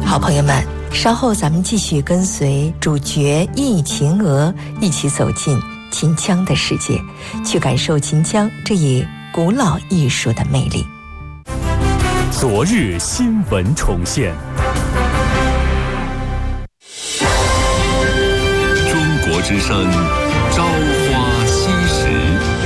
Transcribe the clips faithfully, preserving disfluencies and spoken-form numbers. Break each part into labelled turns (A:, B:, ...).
A: 好朋友们，稍后咱们继续跟随主角易秦娥一起走进秦腔的世界，去感受秦腔这一古老艺术的魅力。
B: 昨日新闻重现，
C: 中国之声，朝花夕拾。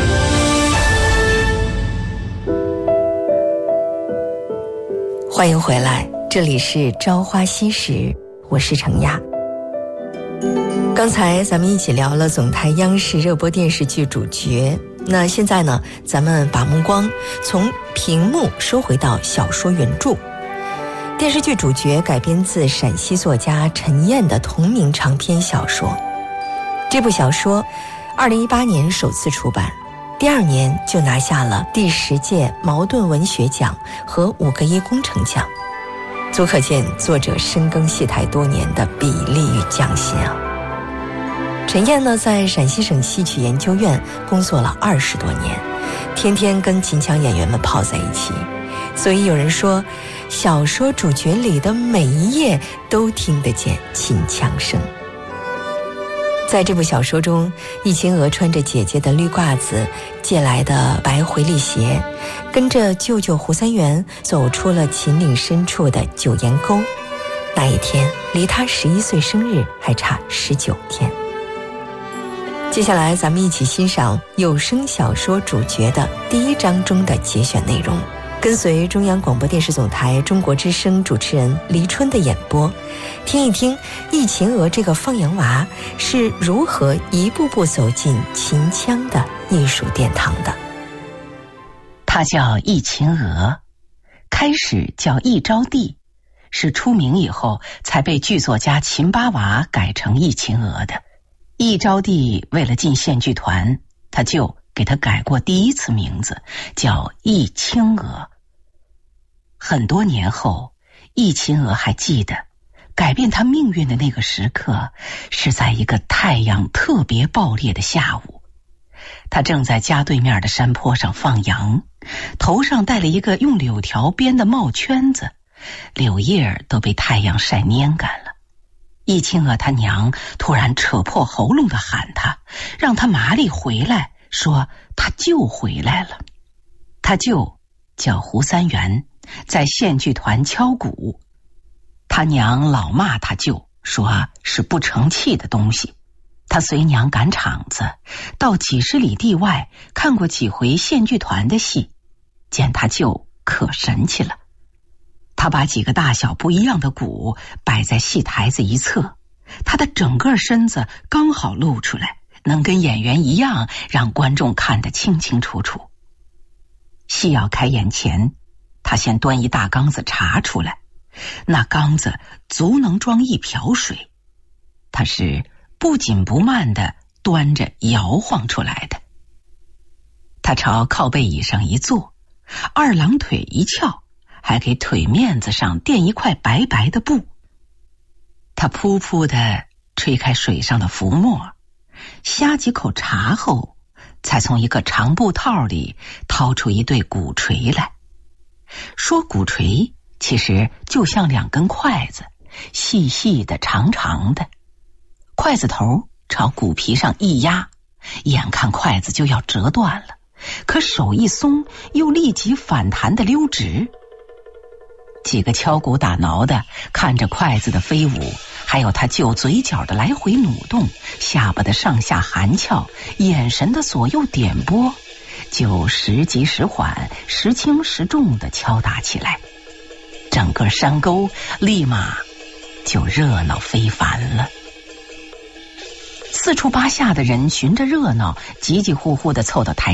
A: 欢迎回来，这里是朝花夕拾，我是程亚。刚才咱们一起聊了总台央视热播电视剧主角，那现在呢，咱们把目光从屏幕收回到小说原著。电视剧主角改编自陕西作家陈燕的同名长篇小说。这部小说二零一八年首次出版，第二年就拿下了第十届茅盾文学奖和五个一工程奖，足可见作者深耕戏台多年的笔力与匠心啊。陈燕呢，在陕西省戏曲研究院工作了二十多年，天天跟秦腔演员们泡在一起，所以有人说，小说主角里的每一页都听得见秦腔声。在这部小说中，易秦娥穿着姐姐的绿褂子借来的白回力鞋，跟着舅舅胡三元走出了秦岭深处的九岩沟。那一天离她十一岁生日还差十九天。接下来咱们一起欣赏有声小说主角的第一章中的节选内容，跟随中央广播电视总台中国之声主持人黎春的演播，听一听易秦娥这个放羊娃是如何一步步走进秦腔的艺术殿堂的。
D: 他叫易秦娥，开始叫易招娣，是出名以后才被剧作家秦八娃改成易秦娥的。易招娣为了进县剧团，他就给他改过第一次名字，叫易青娥。很多年后，易秦娥还记得，改变他命运的那个时刻，是在一个太阳特别暴烈的下午。他正在家对面的山坡上放羊，头上戴了一个用柳条编的帽圈子，柳叶都被太阳晒蔫干了。易秦娥他娘突然扯破喉咙地喊他，让他麻利回来，说他舅回来了。他舅叫胡三元，在县剧团敲鼓。他娘老骂他舅，说是不成器的东西。他随娘赶场子，到几十里地外看过几回县剧团的戏，见他舅可神气了。他把几个大小不一样的鼓摆在戏台子一侧，他的整个身子刚好露出来，能跟演员一样，让观众看得清清楚楚。戏要开演前，他先端一大缸子茶出来，那缸子足能装一瓢水，他是不紧不慢地端着摇晃出来的。他朝靠背椅上一坐，二郎腿一翘，还给腿面子上垫一块白白的布。他噗噗地吹开水上的浮沫，呷几口茶后，才从一个长布套里掏出一对鼓槌来。说鼓槌，其实就像两根筷子，细细的长长的，筷子头朝鼓皮上一压，眼看筷子就要折断了，可手一松，又立即反弹的溜直。几个敲鼓打挠的看着筷子的飞舞，还有他舅嘴角的来回努动，下巴的上下含翘，眼神的左右点拨，就时急时缓，时轻时重地敲打起来。整个山沟立马就热闹非凡了。四处八下的人循着热闹，急急呼呼地凑到台